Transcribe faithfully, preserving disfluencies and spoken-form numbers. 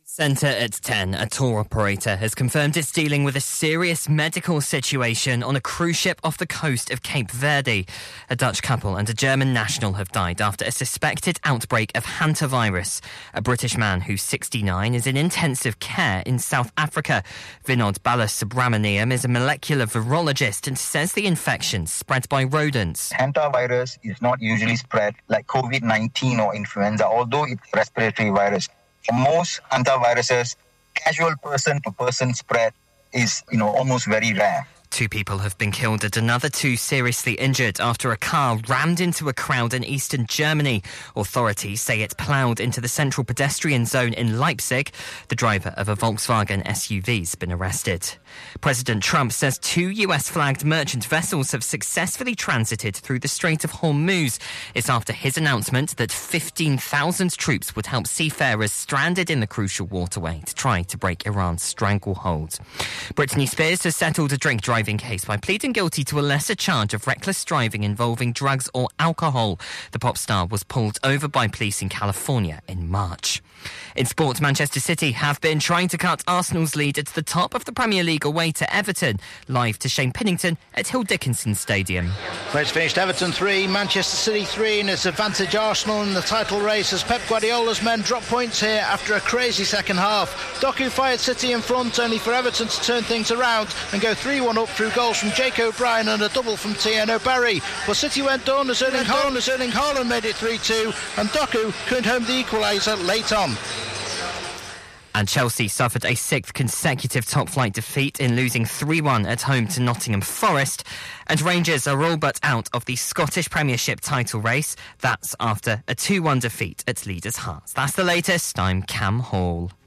Centre at ten, a tour operator has confirmed it's dealing with a serious medical situation on a cruise ship off the coast of Cape Verde. A Dutch couple and a German national have died after a suspected outbreak of hantavirus. A British man who's sixty-nine is in intensive care in South Africa. Vinod Balasubramaniam is a molecular virologist and says the infection spread by rodents. Hantavirus is not usually spread like COVID nineteen or influenza, although it's a respiratory virus. For most hantaviruses, casual person-to-person spread is, you know, almost very rare. Two people have been killed and another two seriously injured after a car rammed into a crowd in eastern Germany. Authorities say it ploughed into the central pedestrian zone in Leipzig. The driver of a Volkswagen S U V's been arrested. President Trump says two U S-flagged merchant vessels have successfully transited through the Strait of Hormuz. It's after his announcement that fifteen thousand troops would help seafarers stranded in the crucial waterway to try to break Iran's stranglehold. Britney Spears has settled a drink driving case by pleading guilty to a lesser charge of reckless driving involving drugs or alcohol. The pop star was pulled over by police in California in March. In sport, Manchester City have been trying to cut Arsenal's lead at the top of the Premier League away to Everton. Live to Shane Pinnington at Hill Dickinson Stadium. Where it's finished Everton three, Manchester City three, and it's advantage Arsenal in the title race as Pep Guardiola's men drop points here after a crazy second half. Doku fired City in front, only for Everton to turn things around and go three one up through goals from Jake O'Brien and a double from Tieno Barry. But City went on as Erling Haaland, as Erling Haaland made it three two, and Doku couldn't home the equaliser late on. And Chelsea suffered a sixth consecutive top-flight defeat in losing three one at home to Nottingham Forest. And Rangers are all but out of the Scottish Premiership title race. That's after a two one defeat at Leaders Hearts. That's the latest. I'm Cam Hall.